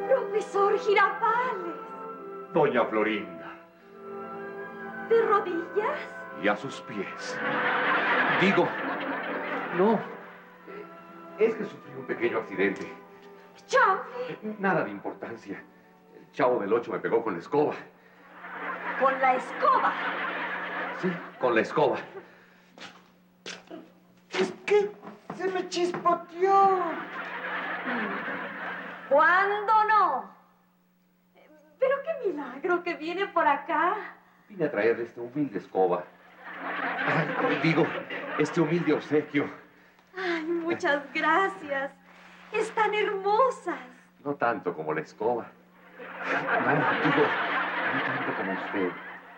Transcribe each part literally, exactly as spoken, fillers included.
Profesor Girafales. Doña Florinda. ¿De rodillas? Y a sus pies. Digo, no. Es que sufrí un pequeño accidente. Chanfle. Nada de importancia. El chavo del ocho me pegó con la escoba. ¿Con la escoba? Sí, con la escoba. Es que se me chispoteó. ¿Cuándo no? Pero qué milagro que viene por acá. Vine a traerle esta humilde escoba. Ay, digo, este humilde obsequio. Ay, muchas gracias. Están hermosas. No tanto como la escoba. No, digo, no tanto como usted.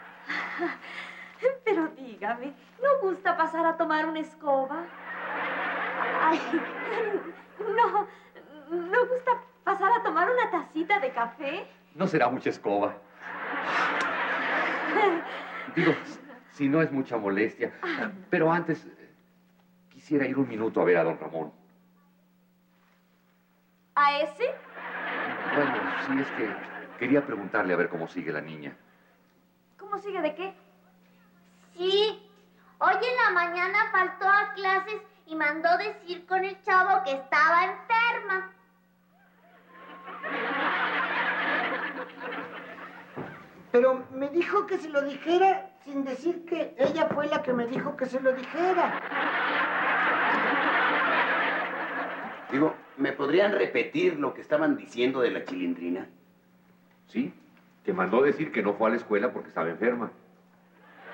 Pero dígame, ¿no gusta pasar a tomar una escoba? Ay, no, ¿no gusta pasar a tomar una tacita de café? No será mucha escoba. Digo, si no es mucha molestia. Pero antes, quisiera ir un minuto a ver a don Ramón. ¿A ese? Bueno, sí, es que quería preguntarle a ver cómo sigue la niña. ¿Cómo sigue de qué? Sí, hoy en la mañana faltó a clases y mandó decir con el chavo que estaba enferma. Pero me dijo que se lo dijera sin decir que ella fue la que me dijo que se lo dijera. Digo, ¿me podrían repetir lo que estaban diciendo de la Chilindrina? Sí, que mandó decir que no fue a la escuela porque estaba enferma.